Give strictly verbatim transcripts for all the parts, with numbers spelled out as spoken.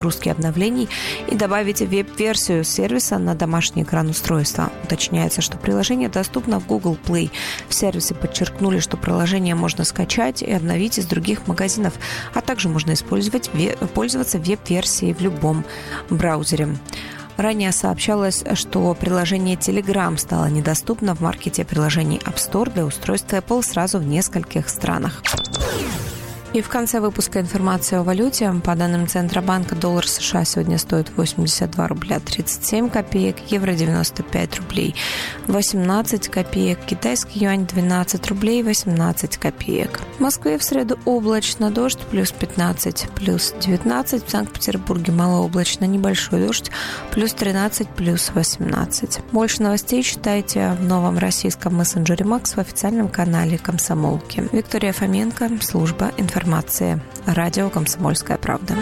загрузки обновлений и добавить веб-версию сервиса на домашний экран устройства. Уточняется, что приложение доступно в Google Play. В сервисе подчеркнули, что приложение можно скачать и обновить из других магазинов, а также можно использовать, пользоваться веб-версией в любом браузере. Ранее сообщалось, что приложение Telegram стало недоступно в маркете приложений App Store для устройств Apple сразу в нескольких странах. И в конце выпуска информация о валюте. По данным Центробанка, доллар США сегодня стоит восемьдесят два рубля тридцать семь копеек, евро девяносто пять рублей восемнадцать копеек, китайский юань двенадцать рублей восемнадцать копеек. В Москве в среду облачно, дождь плюс пятнадцать, плюс девятнадцать. В Санкт-Петербурге малооблачно, небольшой дождь, плюс тринадцать, плюс восемнадцать. Больше новостей читайте в новом российском мессенджере Макс в официальном канале Комсомолки. Виктория Фоменко, служба информации. Информация. Радио «Комсомольская правда».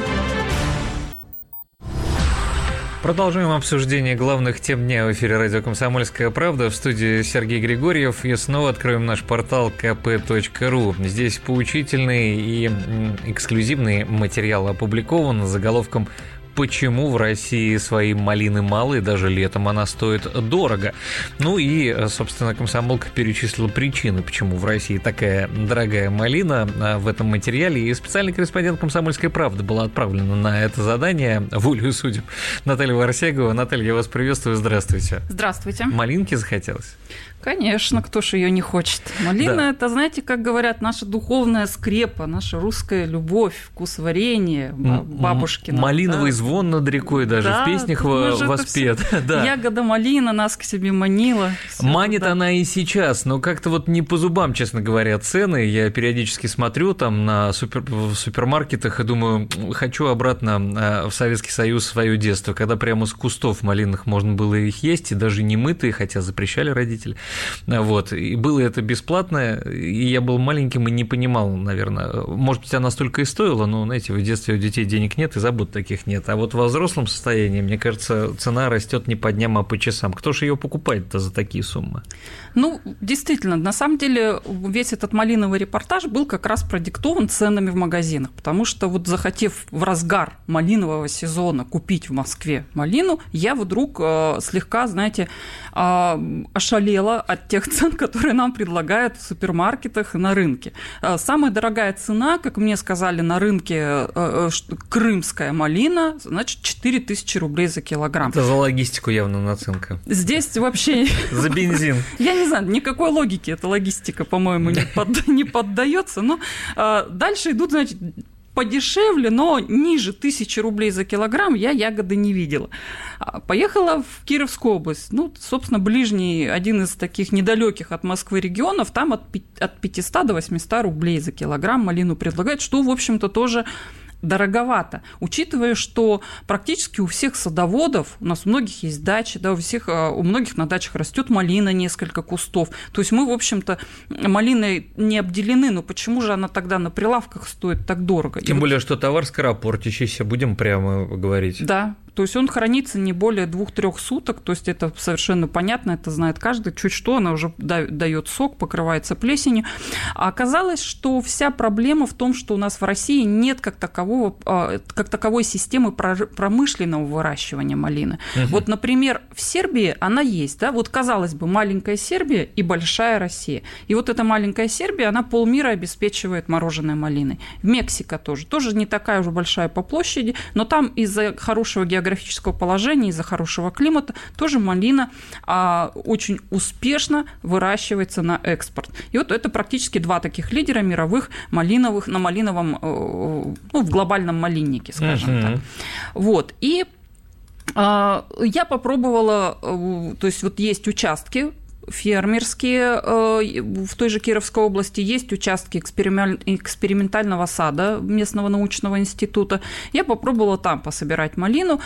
Продолжаем обсуждение главных тем дня в эфире радио «Комсомольская правда». В студии Сергей Григорьев. И снова откроем наш портал ка пэ точка ру. Здесь поучительный и эксклюзивный материал опубликован с заголовком «Почему в России свои малины мало, и даже летом она стоит дорого?». Ну и, собственно, комсомолка перечислила причины, почему в России такая дорогая малина в этом материале. И специальный корреспондент «Комсомольской правды» была отправлена на это задание, волею судеб, Наталья Варсегова. Наталья, я вас приветствую, здравствуйте. Здравствуйте. Малинки захотелось? Конечно, кто ж ее не хочет. Малина да. – это, знаете, как говорят, наша духовная скрепа, наша русская любовь, вкус варенья, бабушкина. Малиновый да. звон над рекой даже да, в песнях воспет. Да. Ягода малина нас к себе манила. Манит да. она и сейчас, но как-то вот не по зубам, честно говоря, цены. Я периодически смотрю там на супер... в супермаркетах и думаю, хочу обратно в Советский Союз, свое детство, когда прямо с кустов малинных можно было их есть, и даже не мытые, хотя запрещали родители. Вот. И было это бесплатно, и я был маленьким и не понимал, наверное, может быть, она столько и стоила, но, знаете, в детстве у детей денег нет и забот таких нет. А вот в взрослом состоянии, мне кажется, цена растет не по дням, а по часам. Кто же ее покупает-то за такие суммы? Ну, действительно, на самом деле весь этот малиновый репортаж был как раз продиктован ценами в магазинах, потому что вот захотев в разгар малинового сезона купить в Москве малину, я вдруг э, слегка, знаете, э, ошалела от тех цен, которые нам предлагают в супермаркетах и на рынке. Самая дорогая цена, как мне сказали, на рынке крымская малина, значит, четыре тысячи рублей за килограмм. Это за логистику явно наценка. Здесь вообще... За бензин. Я не знаю, никакой логики эта логистика, по-моему, не, под... не поддается. Но дальше идут, значит, подешевле, но ниже тысячи рублей за килограмм я ягоды не видела. Поехала в Кировскую область, ну, собственно, ближний, один из таких недалеких от Москвы регионов, там от пятисот до восьмисот рублей за килограмм малину предлагают, что, в общем-то, тоже дороговато, учитывая, что практически у всех садоводов, у нас у многих есть дачи, да, у всех, у многих на дачах растет малина, несколько кустов. То есть мы, в общем-то, малиной не обделены, но почему же она тогда на прилавках стоит так дорого? Тем И более, вот... что товар скоропортящийся, будем прямо говорить. Да. То есть он хранится не более двух-трех суток, то есть это совершенно понятно, это знает каждый, чуть что, она уже дает сок, покрывается плесенью. А оказалось, что вся проблема в том, что у нас в России нет как такового, как таковой системы промышленного выращивания малины. Угу. Вот, например, в Сербии она есть, да, вот казалось бы, маленькая Сербия и большая Россия. И вот эта маленькая Сербия, она полмира обеспечивает мороженой малиной. Мексика тоже, тоже не такая уже большая по площади, но там из-за хорошего географического географического положения, из-за хорошего климата, тоже малина а, очень успешно выращивается на экспорт. И вот это практически два таких лидера мировых малиновых, на малиновом, ну, в глобальном малиннике, скажем uh-huh. так. Вот. И а, я попробовала, то есть вот есть участки фермерские в той же Кировской области, есть участки экспериментального сада местного научного института. Я попробовала там пособирать малину.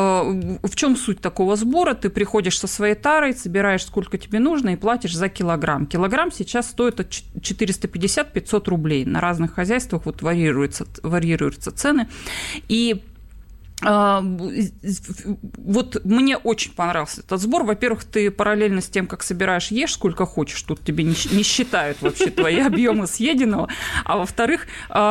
В чем суть такого сбора? Ты приходишь со своей тарой, собираешь сколько тебе нужно и платишь за килограмм. Килограмм сейчас стоит от четыреста пятьдесят - пятьсот рублей. На разных хозяйствах вот варьируются, варьируются цены. И Вот мне очень понравился этот сбор. Во-первых, ты параллельно с тем, как собираешь, ешь сколько хочешь. Тут тебе не, не считают вообще твои объемы съеденного. А во-вторых,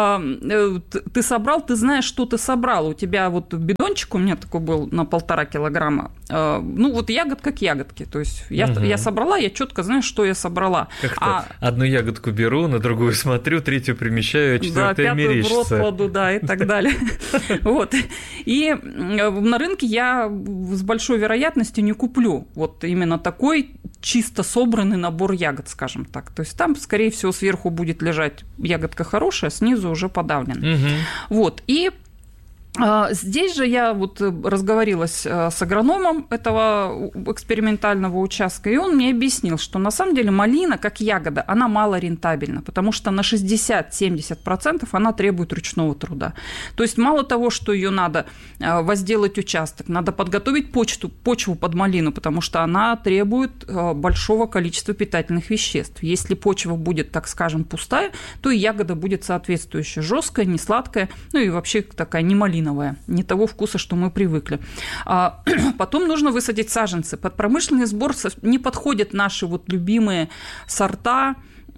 ты собрал, ты знаешь, что ты собрал. У тебя вот бидончик у меня такой был на полтора килограмма. Ну, вот ягодка к ягодке. То есть я, угу. я собрала, я четко знаю, что я собрала. Как-то а... одну ягодку беру, на другую смотрю, третью примещаю, четвертая мерещится. Да, пятую в рот кладу, да, и так далее. Вот. И И на рынке я с большой вероятностью не куплю вот именно такой чисто собранный набор ягод, скажем так. То есть там, скорее всего, сверху будет лежать ягодка хорошая, снизу уже подавлена. Угу. Вот. И здесь же я вот разговорилась с агрономом этого экспериментального участка, и он мне объяснил, что на самом деле малина, как ягода, она мало рентабельна, потому что на шестьдесят-семьдесят процентов она требует ручного труда. То есть мало того, что ее надо возделать участок, надо подготовить почту, почву под малину, потому что она требует большого количества питательных веществ. Если почва будет, так скажем, пустая, то и ягода будет соответствующая, жесткая, не сладкая, ну и вообще такая не малиновая. Не того вкуса, что мы привыкли. А потом нужно высадить саженцы. Под промышленный сбор не подходят наши вот любимые сорта.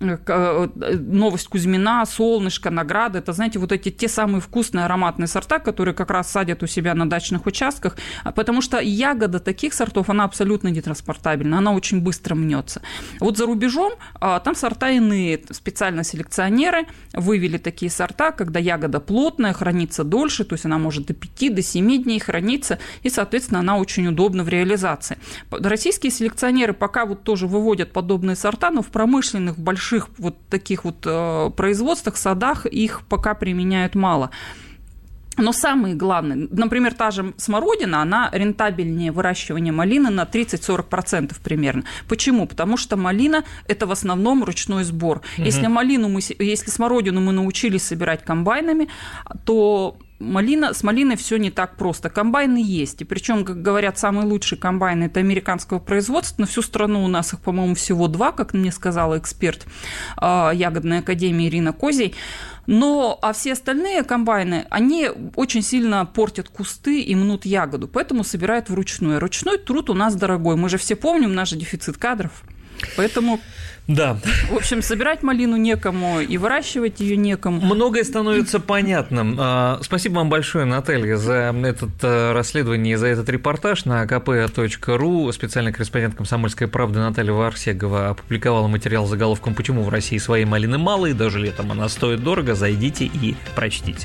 Новость Кузьмина, Солнышко, Награда. Это, знаете, вот эти те самые вкусные ароматные сорта, которые как раз садят у себя на дачных участках, потому что ягода таких сортов, она абсолютно нетранспортабельна, она очень быстро мнется. Вот за рубежом там сорта иные. Специально селекционеры вывели такие сорта, когда ягода плотная, хранится дольше, то есть она может до пяти, до семи дней храниться, и, соответственно, она очень удобна в реализации. Российские селекционеры пока вот тоже выводят подобные сорта, но в промышленных, в больших вот таких вот э, производствах, садах их пока применяют мало. Но самое главное, например, та же смородина, она рентабельнее выращивания малины на тридцать-сорок процентов примерно. Почему? Потому что малина – это в основном ручной сбор. Угу. Если малину мы, если смородину мы научились собирать комбайнами, то малина, с малиной все не так просто. Комбайны есть. И причем, как говорят, самые лучшие комбайны – это американского производства. На всю страну у нас их, по-моему, всего два, как мне сказала эксперт Ягодной академии Ирина Козей. Но, а все остальные комбайны, они очень сильно портят кусты и мнут ягоду, поэтому собирают вручную. Ручной труд у нас дорогой. Мы же все помним, наш дефицит кадров. Поэтому, да. В общем, собирать малину некому и выращивать ее некому. Многое становится понятным. Спасибо вам большое, Наталья, за это расследование, за этот репортаж. На ка пэ точка ру специальный корреспондент «Комсомольской правды» Наталья Варсегова опубликовала материал с заголовком «Почему в России своей малины мало, и даже летом она стоит дорого». Зайдите и прочтите.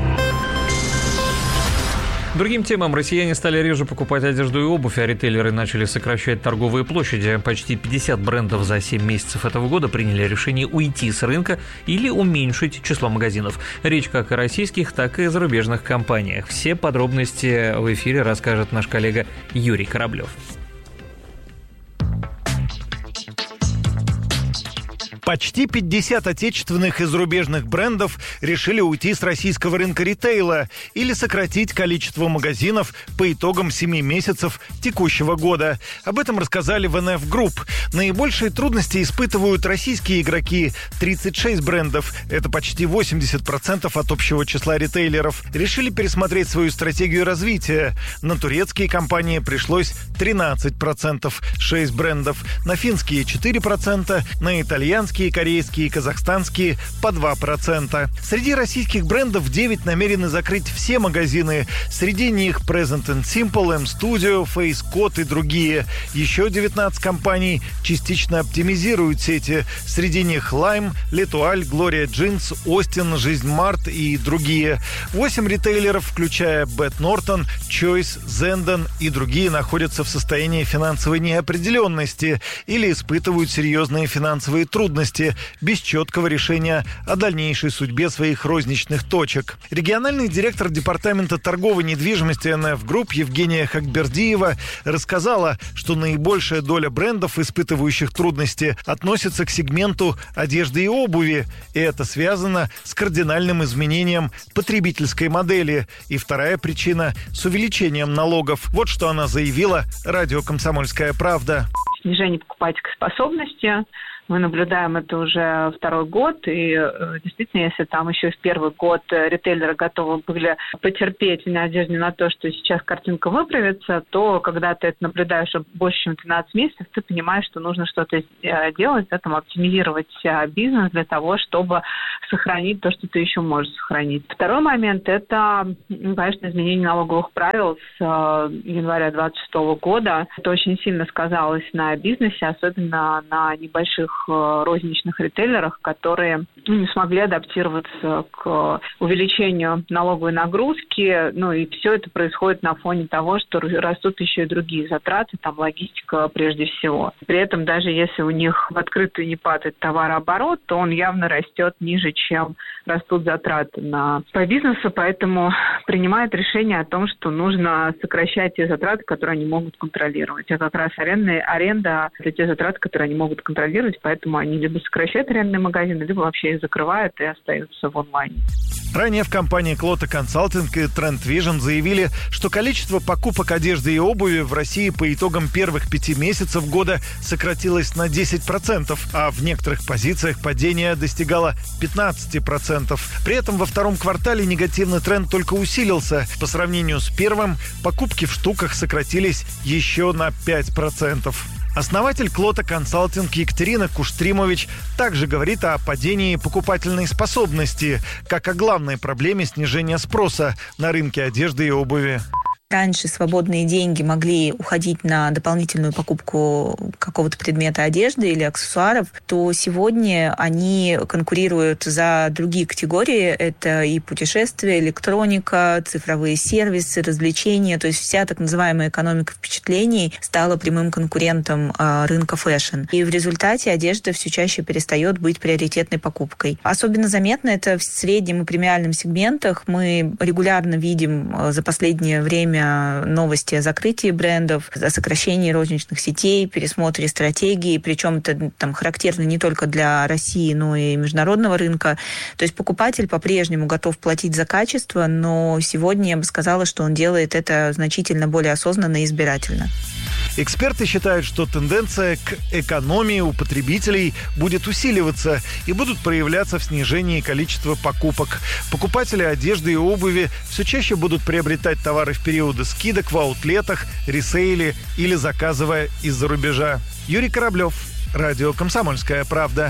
Другим темам. Россияне стали реже покупать одежду и обувь, а ритейлеры начали сокращать торговые площади. Почти пятьдесят брендов за семь месяцев этого года приняли решение уйти с рынка или уменьшить число магазинов. Речь как о российских, так и о зарубежных компаниях. Все подробности в эфире расскажет наш коллега Юрий Кораблев. Почти пятьдесят отечественных и зарубежных брендов решили уйти с российского рынка ритейла или сократить количество магазинов по итогам семи месяцев текущего года. Об этом рассказали в эн эф Group. Наибольшие трудности испытывают российские игроки. тридцать шесть брендов, это почти восемьдесят процентов от общего числа ритейлеров, решили пересмотреть свою стратегию развития. На турецкие компании пришлось тринадцать процентов, шесть брендов, на финские четыре процента, на итальянские, корейские и казахстанские по два процента. Среди российских брендов девять намерены закрыть все магазины. Среди них Present and Simple, M-Studio, Face Code и другие. Еще девятнадцать компаний частично оптимизируют сети. Среди них Lime, L'Etoile, Gloria Jeans, Austin, Жизнь Март и другие. Восемь ритейлеров, включая Bed Norton, Choice, Zenden и другие, находятся в состоянии финансовой неопределенности или испытывают серьезные финансовые трудности без четкого решения о дальнейшей судьбе своих розничных точек. Региональный директор департамента торговой недвижимости эн эф Group Евгения Хакбердиева рассказала, что наибольшая доля брендов, испытывающих трудности, относится к сегменту одежды и обуви, и это связано с кардинальным изменением потребительской модели. И вторая причина – с увеличением налогов. Вот что она заявила радио «Комсомольская правда». Снижение покупательской способности, Мы наблюдаем это уже второй год, и действительно, если там еще в первый год ритейлеры готовы были потерпеть в надежде на то, что сейчас картинка выправится, то когда ты это наблюдаешь больше, чем двенадцать месяцев, ты понимаешь, что нужно что-то делать, да, там, оптимизировать бизнес для того, чтобы сохранить то, что ты еще можешь сохранить. Второй момент – это, конечно, изменение налоговых правил с января двадцать шестого года. Это очень сильно сказалось на бизнесе, особенно на небольших розничных ритейлерах, которые ну, не смогли адаптироваться к увеличению налоговой нагрузки. Ну и все это происходит на фоне того, что растут еще и другие затраты, там логистика прежде всего. При этом даже если у них в открытую не падает товарооборот, то он явно растет ниже, чем растут затраты на, по бизнесу, поэтому принимают решение о том, что нужно сокращать те затраты, которые они могут контролировать. А как раз арендная, аренда – это те затраты, которые они могут контролировать, поэтому они либо сокращают арендные магазины, либо вообще их закрывают и остаются в онлайне. Ранее в компании Клота Консалтинг и Trend Vision заявили, что количество покупок одежды и обуви в России по итогам первых пяти месяцев года сократилось на десять процентов, а в некоторых позициях падение достигало пятнадцать процентов. При этом во втором квартале негативный тренд только усилился. По сравнению с первым, покупки в штуках сократились еще на пять процентов. Основатель Клота Консалтинг Екатерина Куштримович также говорит о падении покупательной способности, как о главной проблеме снижения спроса на рынке одежды и обуви. Раньше свободные деньги могли уходить на дополнительную покупку какого-то предмета одежды или аксессуаров, то сегодня они конкурируют за другие категории. Это и путешествия, электроника, цифровые сервисы, развлечения. То есть вся так называемая экономика впечатлений стала прямым конкурентом рынка фэшн. И в результате одежда все чаще перестает быть приоритетной покупкой. Особенно заметно это в среднем и премиальном сегментах. Мы регулярно видим за последнее время новости о закрытии брендов, о сокращении розничных сетей, пересмотре стратегии, причем это там характерно не только для России, но и международного рынка. То есть покупатель по-прежнему готов платить за качество, но сегодня я бы сказала, что он делает это значительно более осознанно и избирательно. Эксперты считают, что тенденция к экономии у потребителей будет усиливаться и будут проявляться в снижении количества покупок. Покупатели одежды и обуви все чаще будут приобретать товары в периоды скидок в аутлетах, ресейле или заказывая из-за рубежа. Юрий Кораблев, радио «Комсомольская правда».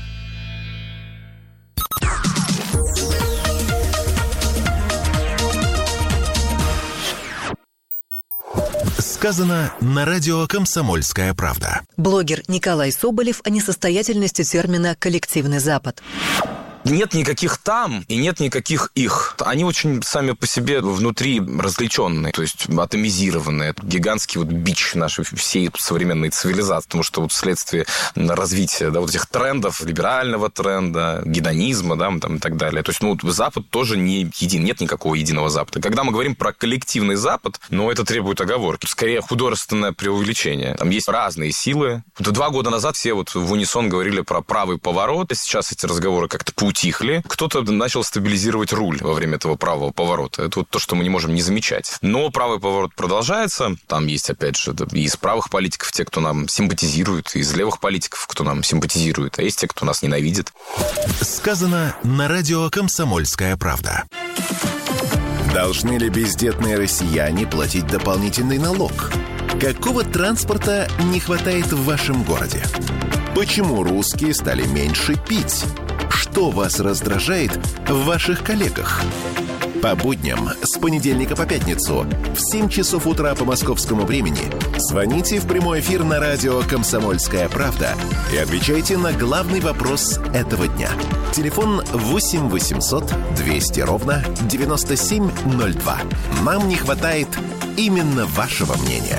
Сказано на радио «Комсомольская правда». Блогер Николай Соболев о несостоятельности термина «коллективный Запад». Нет никаких там и нет никаких их. Они очень сами по себе внутри различенные, то есть атомизированные. Это гигантский вот бич нашей всей современной цивилизации, потому что вот вследствие развития да, вот этих трендов, либерального тренда, гедонизма да, там, и так далее. То есть ну, Запад тоже не един, нет никакого единого Запада. Когда мы говорим про коллективный Запад, ну, это требует оговорки. Скорее, художественное преувеличение. Там есть разные силы. Вот два года назад все вот в унисон говорили про правый поворот, и сейчас эти разговоры как-то поутихли. Кто-то начал стабилизировать руль во время этого правого поворота. Это вот то, что мы не можем не замечать. Но правый поворот продолжается. Там есть, опять же, и из правых политиков те, кто нам симпатизирует, и из левых политиков, кто нам симпатизирует, а есть те, кто нас ненавидит. Сказано на радио «Комсомольская правда». Должны ли бездетные россияне платить дополнительный налог? Какого транспорта не хватает в вашем городе? Почему русские стали меньше пить? Что вас раздражает в ваших коллегах? По будням с понедельника по пятницу в семь часов утра по московскому времени звоните в прямой эфир на радио «Комсомольская правда» и отвечайте на главный вопрос этого дня. Телефон восемь восемьсот двести ровно девяносто семь ноль два. Нам не хватает именно вашего мнения.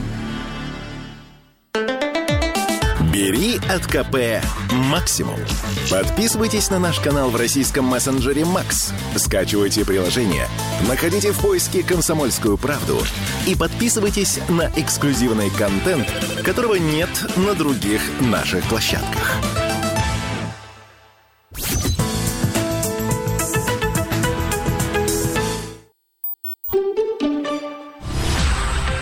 Бери от ка пэ максимум. Подписывайтесь на наш канал в российском мессенджере Макс. Скачивайте приложение, находите в поиске «Комсомольскую правду» и подписывайтесь на эксклюзивный контент, которого нет на других наших площадках.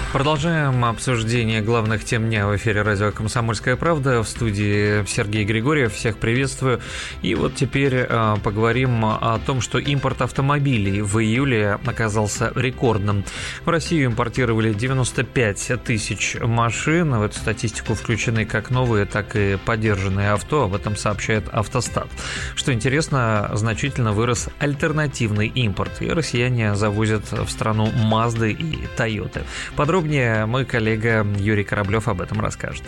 Продолжаем обсуждение главных тем дня в эфире радио «Комсомольская правда». В студии Сергей Григорьев. Всех приветствую. И вот теперь э, поговорим о том, что импорт автомобилей в июле оказался рекордным. В Россию импортировали девяносто пять тысяч машин. В эту статистику включены как новые, так и подержанные авто. Об этом сообщает Автостат. Что интересно, значительно вырос альтернативный импорт. И россияне завозят в страну Мазды и Тойоты. Подробнее мой коллега Юрий Кораблев об этом расскажет.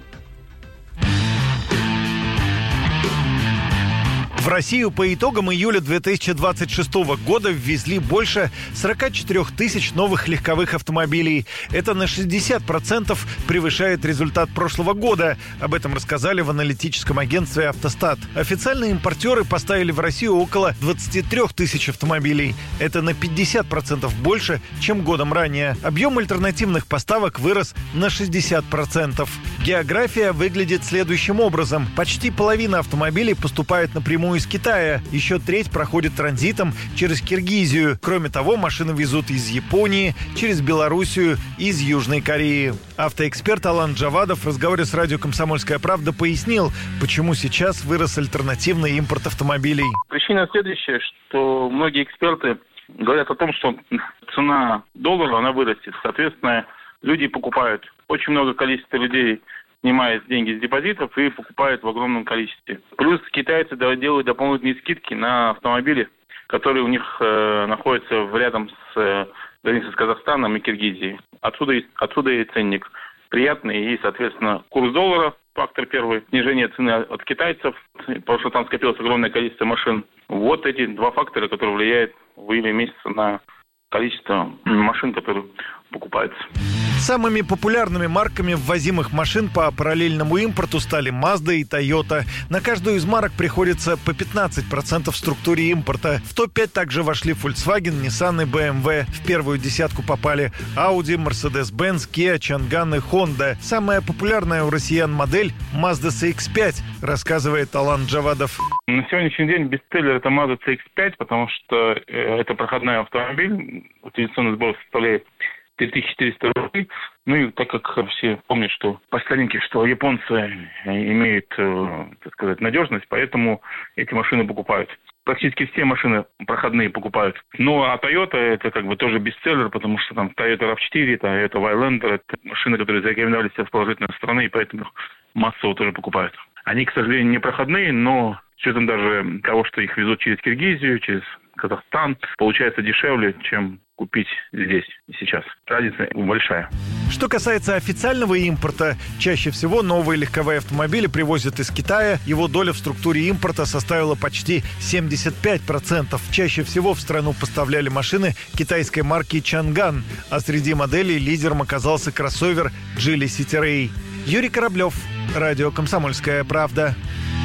В Россию по итогам июля две тысячи двадцать шестого года ввезли больше сорок четыре тысяч новых легковых автомобилей. Это на шестьдесят процентов превышает результат прошлого года. Об этом рассказали в аналитическом агентстве «Автостат». Официальные импортеры поставили в Россию около двадцать три тысячи автомобилей. Это на пятьдесят процентов больше, чем годом ранее. Объем альтернативных поставок вырос на шестьдесят процентов. География выглядит следующим образом. Почти половина автомобилей поступает напрямую из Китая. Еще треть проходит транзитом через Киргизию. Кроме того, машины везут из Японии, через Белоруссию и из Южной Кореи. Автоэксперт Алан Джавадов в разговоре с радио «Комсомольская правда» пояснил, почему сейчас вырос альтернативный импорт автомобилей. Причина следующая, что многие эксперты говорят о том, что цена доллара, она вырастет. Соответственно, люди покупают. Очень много количества людей снимает деньги с депозитов и покупают в огромном количестве. Плюс китайцы делают дополнительные скидки на автомобили, которые у них э, находятся рядом с э, границей с Казахстаном и Киргизией. Отсюда, отсюда и ценник приятный, и, соответственно, курс доллара, фактор первый, снижение цены от китайцев, потому что там скопилось огромное количество машин. Вот эти два фактора, которые влияют в июле месяце на количество машин, которые покупаются. Самыми популярными марками ввозимых машин по параллельному импорту стали Mazda и Toyota. На каждую из марок приходится по пятнадцать процентов в структуре импорта. В топ пять также вошли Volkswagen, Nissan и бэ эм вэ. В первую десятку попали Audi, Mercedes-Benz, Kia, Changan и Honda. Самая популярная у россиян модель Mazda си икс пять, рассказывает Алан Джавадов. На сегодняшний день бестселлер это Mazda си икс пять, потому что это проходной автомобиль. Утилизационный сбор составляет три тысячи четыреста рублей. Ну и так как все помнят, что по старинке, что японцы имеют, так сказать, надежность, поэтому эти машины покупают. Практически все машины проходные покупают. Ну а Toyota это как бы тоже бестселлер, потому что там Toyota рав четыре, Toyota Highlander, это машины, которые зарекомендовали себя с положительной стороны, и поэтому их массово тоже покупают. Они, к сожалению, не проходные, но с учетом даже того, что их везут через Киргизию, через Казахстан, получается дешевле, чем купить здесь и сейчас. Разница большая. Что касается официального импорта, чаще всего новые легковые автомобили привозят из Китая. Его доля в структуре импорта составила почти семьдесят пять процентов. Чаще всего в страну поставляли машины китайской марки Changan, а среди моделей лидером оказался кроссовер Geely City Ray. Юрий Кораблев, радио «Комсомольская правда».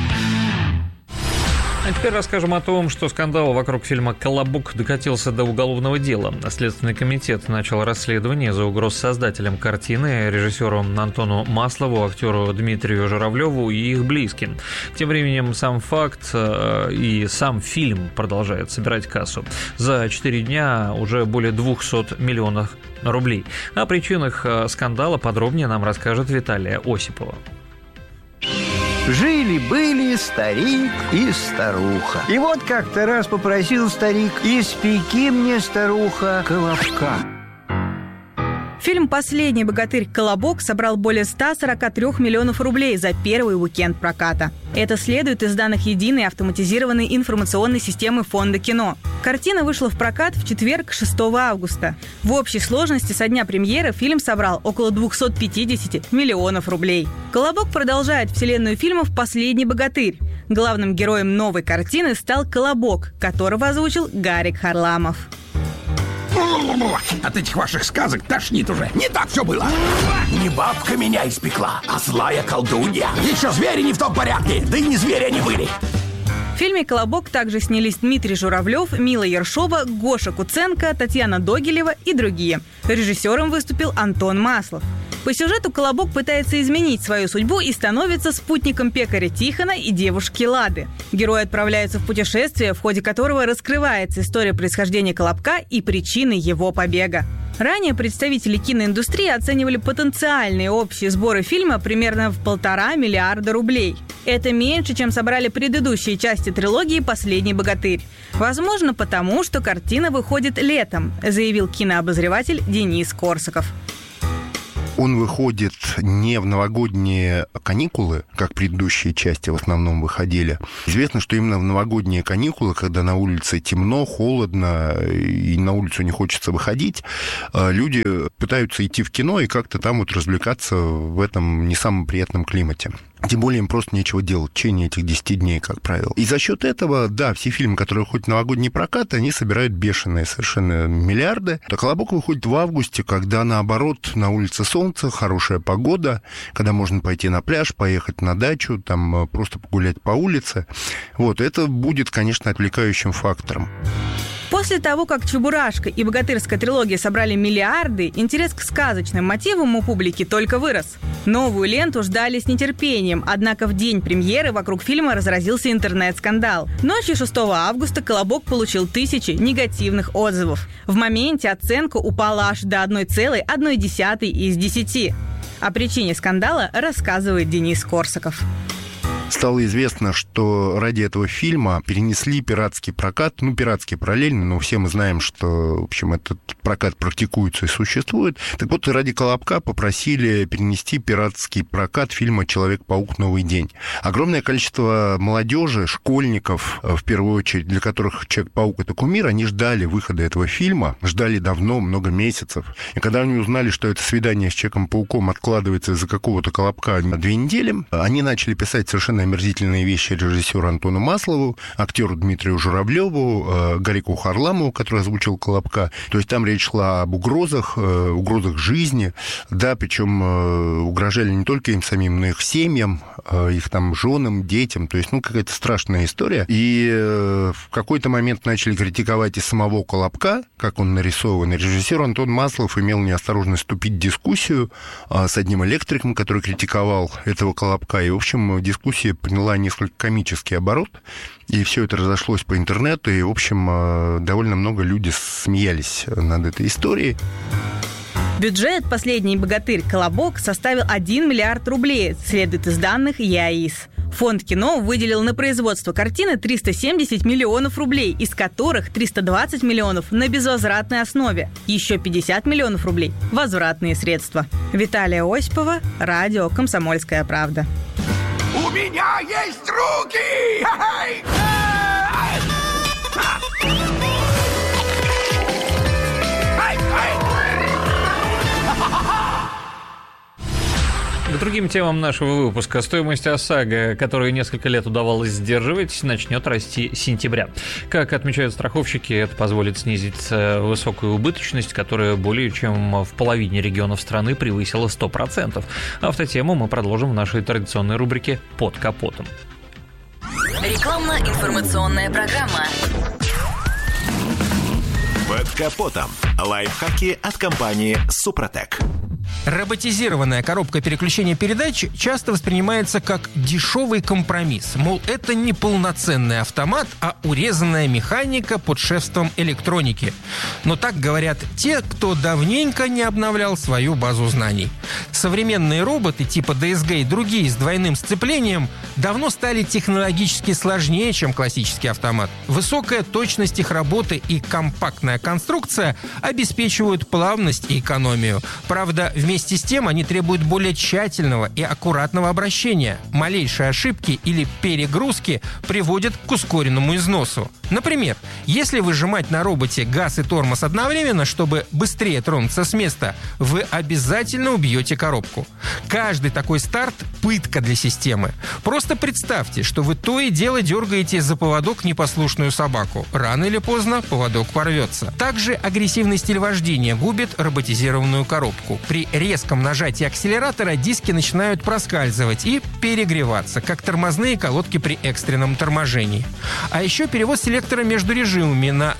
А теперь расскажем о том, что скандал вокруг фильма «Колобок» докатился до уголовного дела. Следственный комитет начал расследование за угроз создателям картины, режиссеру Антону Маслову, актеру Дмитрию Журавлеву и их близким. Тем временем сам факт и сам фильм продолжает собирать кассу. За четыре дня уже более двухсот миллионов рублей. О причинах скандала подробнее нам расскажет Виталия Осипова. Жили-были старик и старуха. И вот как-то раз попросил старик: испеки мне, старуха, колобка. Фильм «Последний богатырь. Колобок» собрал более ста сорока трёх миллионов рублей за первый уикенд проката. Это следует из данных единой автоматизированной информационной системы Фонда кино. Картина вышла в прокат в четверг, шестого августа. В общей сложности со дня премьеры фильм собрал около двухсот пятидесяти миллионов рублей. «Колобок» продолжает вселенную фильмов «Последний богатырь». Главным героем новой картины стал Колобок, которого озвучил Гарик Харламов. От этих ваших сказок тошнит уже. Не так все было. Не бабка меня испекла, а злая колдунья. Еще звери не в том порядке, да и не звери они были. В фильме «Колобок» также снялись Дмитрий Журавлев, Мила Ершова, Гоша Куценко, Татьяна Догилева и другие. Режиссером выступил Антон Маслов. По сюжету Колобок пытается изменить свою судьбу и становится спутником пекаря Тихона и девушки Лады. Герои отправляются в путешествие, в ходе которого раскрывается история происхождения Колобка и причины его побега. Ранее представители киноиндустрии оценивали потенциальные общие сборы фильма примерно в полтора миллиарда рублей. Это меньше, чем собрали предыдущие части трилогии «Последний богатырь». Возможно, потому что картина выходит летом, заявил кинообозреватель Денис Корсаков. Он выходит не в новогодние каникулы, как предыдущие части в основном выходили. Известно, что именно в новогодние каникулы, когда на улице темно, холодно и на улицу не хочется выходить, люди пытаются идти в кино и как-то там вот развлекаться в этом не самом приятном климате. Тем более им просто нечего делать в течение этих десяти дней, как правило. И за счет этого, да, все фильмы, которые ходят в новогодний прокат, они собирают бешеные совершенно миллиарды. А «Колобок» выходит в августе, когда, наоборот, на улице солнце, хорошая погода, когда можно пойти на пляж, поехать на дачу, там просто погулять по улице. Вот, это будет, конечно, отвлекающим фактором. После того, как «Чебурашка» и «Богатырская трилогия» собрали миллиарды, интерес к сказочным мотивам у публики только вырос. Новую ленту ждали с нетерпением, однако в день премьеры вокруг фильма разразился интернет-скандал. Ночью шестого августа «Колобок» получил тысячи негативных отзывов. В моменте оценка упала аж до одна целая одна десятая из десяти. О причине скандала рассказывает Денис Корсаков. Стало известно, что ради этого фильма перенесли пиратский прокат, ну, пиратский параллельно, но все мы знаем, что, в общем, этот прокат практикуется и существует. Так вот, ради «Колобка» попросили перенести пиратский прокат фильма «Человек-паук. Новый день». Огромное количество молодежи, школьников, в первую очередь, для которых «Человек-паук» — это кумир, они ждали выхода этого фильма, ждали давно, много месяцев. И когда они узнали, что это свидание с Человеком-пауком откладывается из-за какого-то «Колобка» на две недели, они начали писать совершенно омерзительные вещи режиссеру Антону Маслову, актеру Дмитрию Журавлеву, Гарику Харламову, который озвучил «Колобка». То есть там речь шла об угрозах, угрозах жизни, да, причем угрожали не только им самим, но и их семьям, их там женам, детям. То есть, ну, какая-то страшная история. И в какой-то момент начали критиковать и самого «Колобка», как он нарисован. И режиссер Антон Маслов имел неосторожность вступить в дискуссию с одним электриком, который критиковал этого «Колобка». И, в общем, дискуссия приняла несколько комический оборот, и все это разошлось по интернету, и, в общем, довольно много людей смеялись над этой историей. Бюджет «Последний богатырь. Колобок» составил один миллиард рублей, следует из данных ЕАИС. Фонд кино выделил на производство картины триста семьдесят миллионов рублей, из которых триста двадцать миллионов на безвозвратной основе, еще пятьдесят миллионов рублей – возвратные средства. Виталия Осипова, радио «Комсомольская правда». У меня есть руки! Ай! Ай! Ай! К другим темам нашего выпуска. Стоимость ОСАГО, которую несколько лет удавалось сдерживать, начнет расти с сентября. Как отмечают страховщики, это позволит снизить высокую убыточность, которая более чем в половине регионов страны превысила сто процентов. Автотему мы продолжим в нашей традиционной рубрике «Под капотом». Рекламно-информационная программа. «Под капотом». Лайфхаки от компании «Супротек». Роботизированная коробка переключения передач часто воспринимается как дешевый компромисс. Мол, это не полноценный автомат, а урезанная механика под шефством электроники. Но так говорят те, кто давненько не обновлял свою базу знаний. Современные роботы типа ди эс джи и другие с двойным сцеплением давно стали технологически сложнее, чем классический автомат. Высокая точность их работы и компактная конструкция обеспечивают плавность и экономию. Правда, вместе с тем они требуют более тщательного и аккуратного обращения. Малейшие ошибки или перегрузки приводят к ускоренному износу. Например, если выжимать на роботе газ и тормоз одновременно, чтобы быстрее тронуться с места, вы обязательно убьете коробку. Каждый такой старт – пытка для системы. Просто представьте, что вы то и дело дергаете за поводок непослушную собаку. Рано или поздно поводок порвется. Также агрессивный стиль вождения губит роботизированную коробку. При резком нажатии акселератора диски начинают проскальзывать и перегреваться, как тормозные колодки при экстренном торможении. А еще перевод селектора между режимами на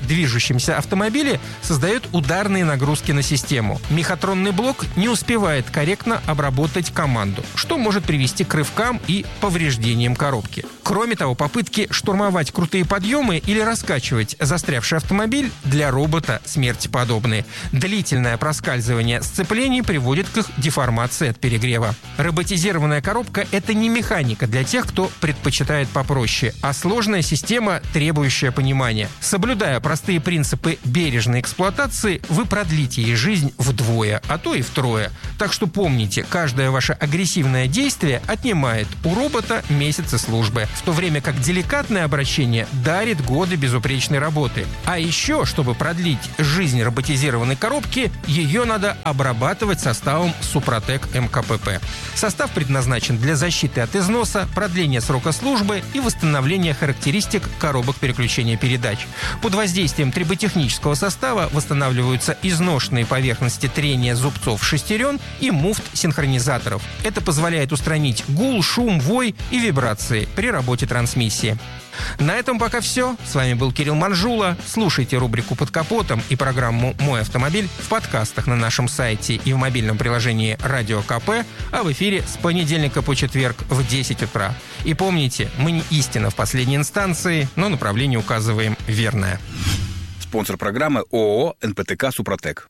движущемся автомобиле создает ударные нагрузки на систему. Мехатронный блок не успевает корректно обработать команду, что может привести к рывкам и повреждениям коробки. Кроме того, попытки штурмовать крутые подъемы или раскачивать застрявший автомобиль для робота смерти подобные. Длительное проскальзывание сцеплений приводит к их деформации от перегрева. Роботизированная коробка – это не механика для тех, кто предпочитает попроще, а сложная система, требующая понимания. Соблюдая простые принципы бережной эксплуатации, вы продлите ей жизнь вдвое, а то и втрое. Так что помните, каждое ваше агрессивное действие отнимает у робота месяцы службы, в то время как деликатное обращение дарит годы безупречной работы. А еще, чтобы продлить жизнь роботизированной коробки, ее надо обрабатывать составом Супротек эм ка пэ пэ. Состав предназначен для защиты от износа, продления срока службы и восстановления характеристик коробок переключения передач. Под воздействием триботехнического состава восстанавливаются изношенные поверхности трения зубцов шестерен и муфт синхронизаторов. Это позволяет устранить гул, шум, вой и вибрации при работе трансмиссии. На этом пока все. С вами был Кирилл Манжула. Слушайте рубрику «Под капотом» и программу «Мой автомобиль» в подкастах на нашем сайте и в мобильном приложении «Радио ка пэ», а в эфире с понедельника по четверг в десять утра. И помните, мы не истина в последней инстанции, но направление указываем верное. Спонсор программы ООО «эн пэ тэ ка Супротек».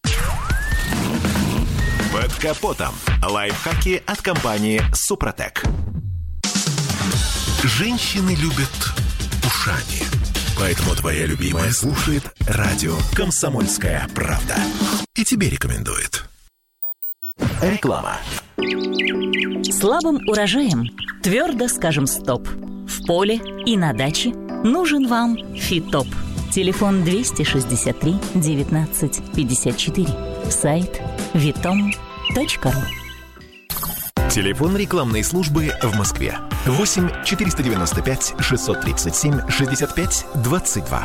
Под капотом. Лайфхаки от компании «Супротек». Женщины любят ушами. Поэтому твоя любимая слушает радио «Комсомольская правда». И тебе рекомендует. Реклама. Слабым урожаем твердо скажем «стоп». В поле и на даче нужен вам «Фитоп». Телефон двести шестьдесят три девятнадцать пятьдесят четыре. Сайт витом точка ру. Телефон рекламной службы в Москве. восемь четыреста девяносто пять шестьсот тридцать семь шестьдесят пять двадцать два.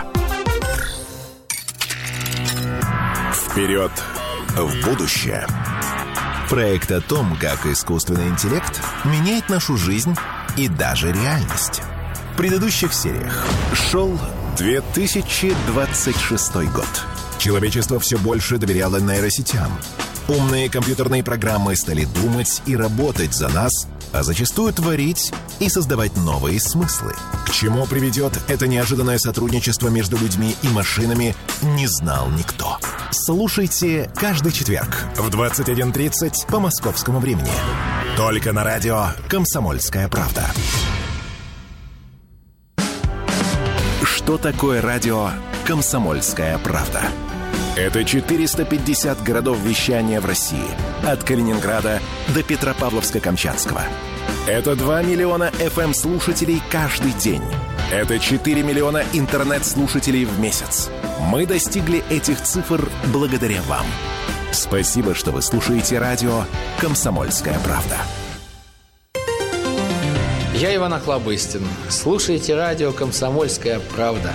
Вперед в будущее. Проект о том, как искусственный интеллект меняет нашу жизнь и даже реальность. В предыдущих сериях шел две тысячи двадцать шестой год. Человечество все больше доверяло нейросетям. Умные компьютерные программы стали думать и работать за нас, а зачастую творить и создавать новые смыслы. К чему приведет это неожиданное сотрудничество между людьми и машинами, не знал никто. Слушайте каждый четверг в двадцать один тридцать по московскому времени. Только на радио «Комсомольская правда». Что такое радио «Комсомольская правда»? Это четыреста пятьдесят городов вещания в России. От Калининграда до Петропавловска-Камчатского. Это два миллиона эф эм-слушателей каждый день. Это четыре миллиона интернет-слушателей в месяц. Мы достигли этих цифр благодаря вам. Спасибо, что вы слушаете радио «Комсомольская правда». Я Иван Охлобыстин. Слушайте радио «Комсомольская правда».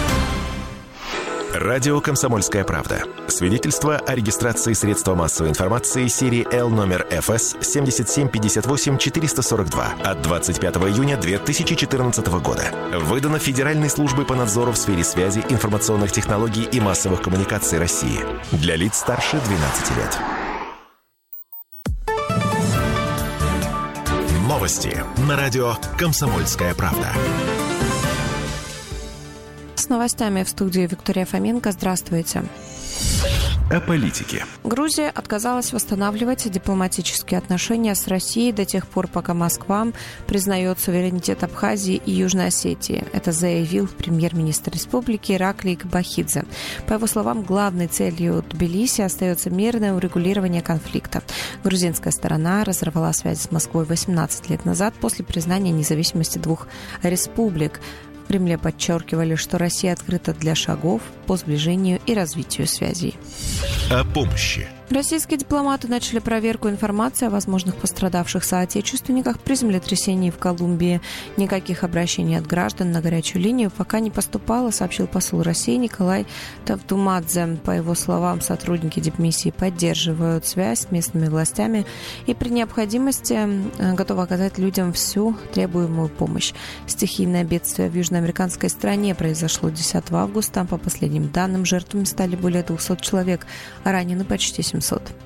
Радио «Комсомольская правда». Свидетельство о регистрации средства массовой информации серии Л номер эф эс семь семь пять восемь четыре сорок два от двадцать пятого июня две тысячи четырнадцатого года. Выдано Федеральной службой по надзору в сфере связи, информационных технологий и массовых коммуникаций России. Для лиц старше двенадцати лет. Новости на радио «Комсомольская правда». С новостями в студии Виктория Фоменко. Здравствуйте. О политике. Грузия отказалась восстанавливать дипломатические отношения с Россией до тех пор, пока Москва признает суверенитет Абхазии и Южной Осетии. Это заявил премьер-министр республики Ираклий Кабахидзе. По его словам, главной целью Тбилиси остается мирное урегулирование конфликта. Грузинская сторона разорвала связь с Москвой восемнадцать лет назад после признания независимости двух республик. В Кремле подчеркивали, что Россия открыта для шагов по сближению и развитию связей. О помощи. Российские дипломаты начали проверку информации о возможных пострадавших соотечественниках при землетрясении в Колумбии. Никаких обращений от граждан на горячую линию пока не поступало, сообщил посол России Николай Тавтумадзе. По его словам, сотрудники дипмиссии поддерживают связь с местными властями и при необходимости готовы оказать людям всю требуемую помощь. Стихийное бедствие в южноамериканской стране произошло десятого августа. По последним данным, жертвами стали более двухсот человек, а ранены почти семьсот.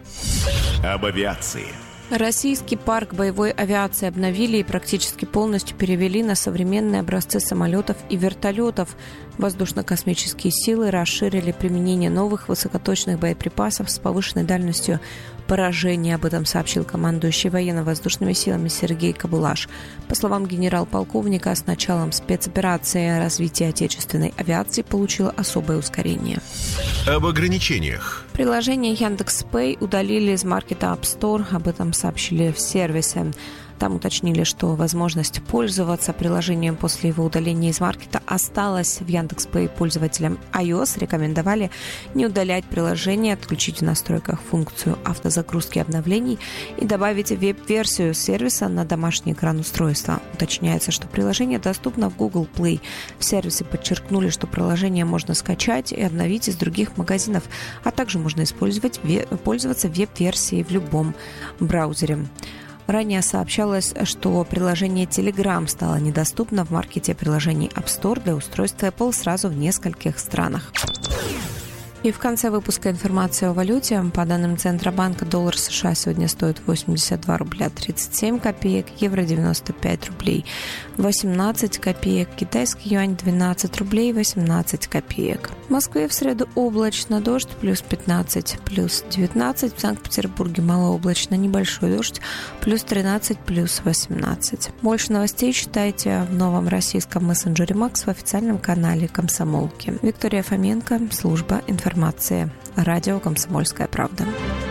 Об авиации. Российский парк боевой авиации обновили и практически полностью перевели на современные образцы самолетов и вертолетов. Воздушно-космические силы расширили применение новых высокоточных боеприпасов с повышенной дальностью поражения. Об этом сообщил командующий военно-воздушными силами Сергей Кобулаш. По словам генерал-полковника, с началом спецоперации развитие отечественной авиации получило особое ускорение. Об ограничениях. Приложение Яндекс.Пэй удалили из маркета App Store. Об этом сообщили в сервисе. Там уточнили, что возможность пользоваться приложением после его удаления из маркета осталась в Яндекс.Пэй. Пользователям iOS рекомендовали не удалять приложение, отключить в настройках функцию автозагрузки обновлений и добавить веб-версию сервиса на домашний экран устройства. Уточняется, что приложение доступно в Google Play. В сервисе подчеркнули, что приложение можно скачать и обновить из других магазинов, а также можно использовать, пользоваться веб-версией в любом браузере. Ранее сообщалось, что приложение Telegram стало недоступно в маркете приложений App Store для устройств Apple сразу в нескольких странах. И в конце выпуска информация о валюте. По данным Центробанка, доллар США сегодня стоит восемьдесят два рубля тридцать семь копеек, евро девяносто пять рублей восемнадцать копеек, китайский юань двенадцать рублей восемнадцать копеек. В Москве в среду облачно, дождь плюс пятнадцать, плюс девятнадцать. В Санкт-Петербурге малооблачно, небольшой дождь, плюс тринадцать, плюс восемнадцать. Больше новостей читайте в новом российском мессенджере Макс в официальном канале Комсомолки. Виктория Фоменко, служба информации. Информация. Радио «Комсомольская правда».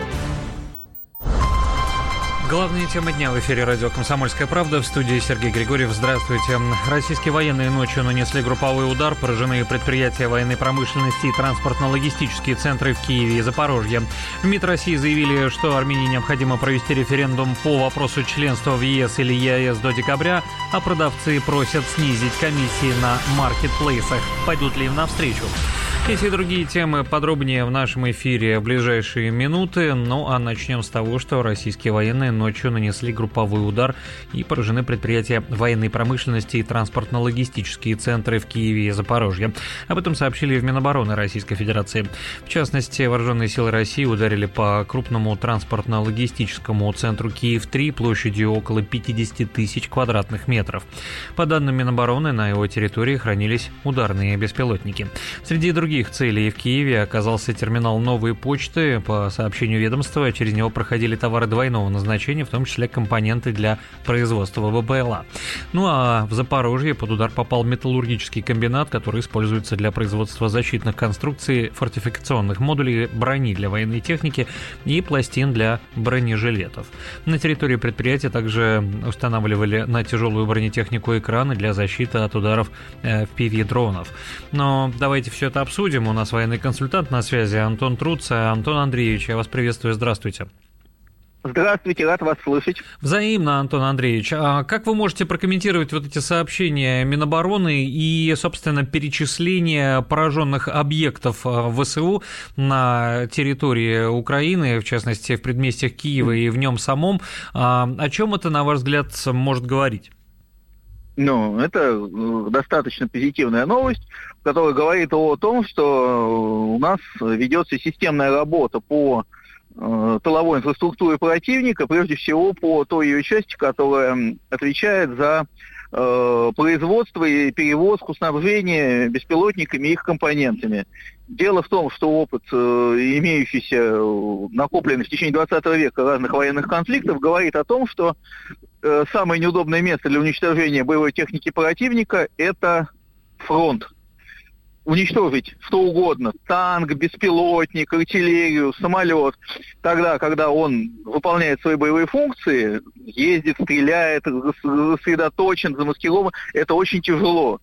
Главные темы дня в эфире радио «Комсомольская правда». В студии Сергей Григорьев. Здравствуйте. Российские военные ночью нанесли групповой удар. Поражены предприятия военной промышленности и транспортно-логистические центры в Киеве и Запорожье. В МИД России заявили, что Армении необходимо провести референдум по вопросу членства в ЕС или ЕАЭС до декабря, а продавцы просят снизить комиссии на маркетплейсах. Пойдут ли им навстречу? Эти и другие темы подробнее в нашем эфире в ближайшие минуты. Ну а начнем с того, что российские военные ночью нанесли групповой удар и поражены предприятия военной промышленности и транспортно-логистические центры в Киеве и Запорожье. Об этом сообщили в Минобороны Российской Федерации. В частности, вооруженные силы России ударили по крупному транспортно-логистическому центру Киев-три площадью около пятьдесят тысяч квадратных метров. По данным Минобороны, на его территории хранились ударные беспилотники. Среди других целей в Киеве оказался терминал «Новые почты». По сообщению ведомства, через него проходили товары двойного назначения, в том числе компоненты для производства БПЛА. Ну а в Запорожье под удар попал металлургический комбинат, который используется для производства защитных конструкций, фортификационных модулей, брони для военной техники и пластин для бронежилетов. На территории предприятия также устанавливали на тяжелую бронетехнику экраны для защиты от ударов эф пи ви-дронов. Но давайте все это обсудим. У нас военный консультант на связи Антон Труц. Антон Андреевич, я вас приветствую. Здравствуйте. Здравствуйте, рад вас слышать. Взаимно, Антон Андреевич. А как вы можете прокомментировать вот эти сообщения Минобороны и, собственно, перечисление пораженных объектов ВСУ на территории Украины, в частности, в предместьях Киева и в нем самом? О чем это, на ваш взгляд, может говорить? Ну, это достаточно позитивная новость, которая говорит о том, что у нас ведется системная работа по э, тыловой инфраструктуре противника, прежде всего по той ее части, которая отвечает за э, производство и перевозку, снабжение беспилотниками и их компонентами. Дело в том, что опыт, э, имеющийся, накопленный в течение двадцатого века разных военных конфликтов, говорит о том, что э, самое неудобное место для уничтожения боевой техники противника – это фронт. Уничтожить что угодно – танк, беспилотник, артиллерию, самолет. Тогда, когда он выполняет свои боевые функции, ездит, стреляет, рассредоточен, замаскирован, это очень тяжело.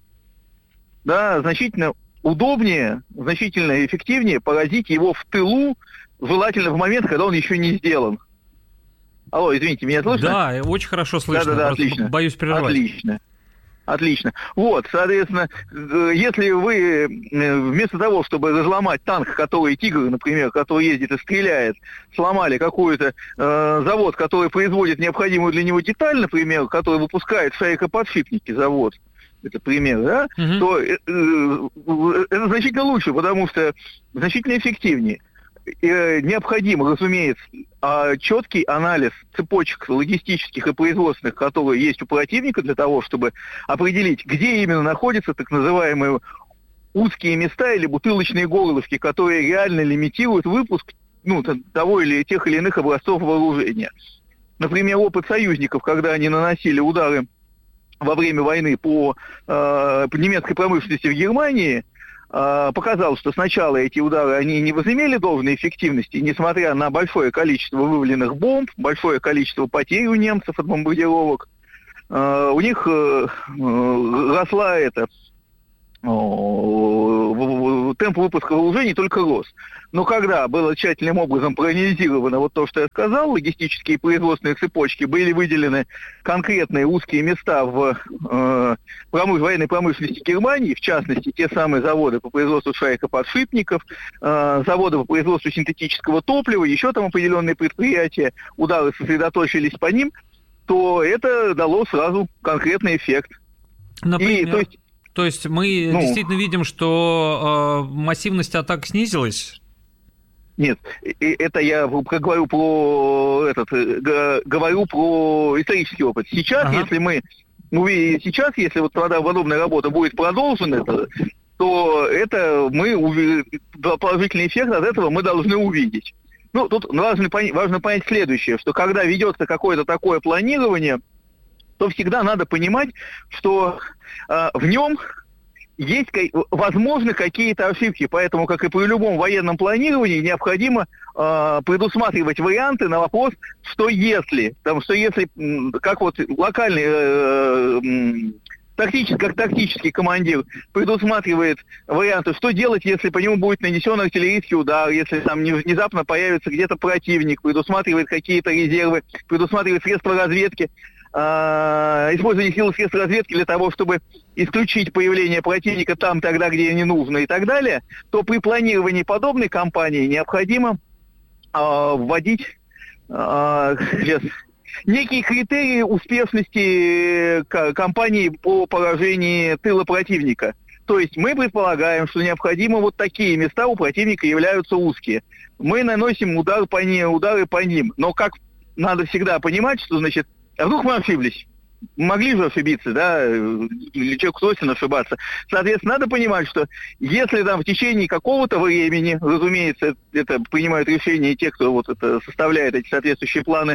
Да, значительно удобнее, значительно эффективнее поразить его в тылу, желательно в момент, когда он еще не сделан. Алло, извините, меня слышно? Да, очень хорошо слышно. Да-да-да, отлично. Боюсь прервать. Отлично. Отлично. Вот, соответственно, если вы вместо того, чтобы разломать танк, который «Тигр», например, который ездит и стреляет, сломали какой-то э, завод, который производит необходимую для него деталь, например, который выпускает шарикоподшипники, завод, это пример, да, угу. то э, э, это значительно лучше, потому что значительно эффективнее. И необходим, разумеется, четкий анализ цепочек логистических и производственных, которые есть у противника, для того, чтобы определить, где именно находятся так называемые узкие места или бутылочные горлышки, которые реально лимитируют выпуск ну, того или тех или иных образцов вооружения. Например, опыт союзников, когда они наносили удары во время войны по, э, по немецкой промышленности в Германии, показал, что сначала эти удары они не возымели должной эффективности, несмотря на большое количество вываленных бомб, большое количество потерь у немцев от бомбардировок. У них росла это темп выпуска вооружений только рос. Но когда было тщательным образом проанализировано вот то, что я сказал, логистические и производственные цепочки, были выделены конкретные узкие места в э, промыш... военной промышленности Германии, в частности, те самые заводы по производству шарикоподшипников, э, заводы по производству синтетического топлива, еще там определенные предприятия, удары сосредоточились по ним, то это дало сразу конкретный эффект. Например? И, то есть, То есть мы ну, действительно видим, что э, массивность атак снизилась? Нет, это я говорю про этот, говорю про исторический опыт. Сейчас, ага. если мы увидим, сейчас, если вот подобная работа будет продолжена, то это мы положительный эффект от этого мы должны увидеть. Ну, тут важно понять, важно понять следующее, что когда ведется какое-то такое планирование, то всегда надо понимать, что э, в нем есть, возможно, какие-то ошибки. Поэтому, как и при любом военном планировании, необходимо э, предусматривать варианты на вопрос, что если. Потому что если, как вот локальный, э, э, тактический, как тактический командир предусматривает варианты, что делать, если по нему будет нанесен артиллерийский удар, если там внезапно появится где-то противник, предусматривает какие-то резервы, предусматривает средства разведки, использование сил и средств разведки для того, чтобы исключить появление противника там, тогда, где не нужно и так далее, то при планировании подобной кампании необходимо э, вводить э, сейчас, некие критерии успешности кампании по поражению тыла противника. То есть мы предполагаем, что необходимо вот такие места у противника являются узкие. Мы наносим удар по ним, удары по ним. Но как надо всегда понимать, что, значит, а вдруг мы ошиблись? Могли же ошибиться, да, или человек свойственно ошибаться. Соответственно, надо понимать, что если там в течение какого-то времени, разумеется, это принимают решения те, кто вот это составляет эти соответствующие планы,